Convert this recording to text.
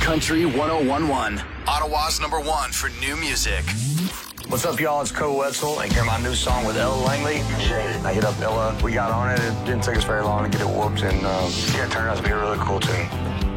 Country 1011, Ottawa's #1 for new music. What's up, y'all? It's Cole Wetzel, and hear my new song with Ella Langley. I hit up Ella. We got on it. It didn't take us very long to get it whooped, and it turned out to be a really cool tune.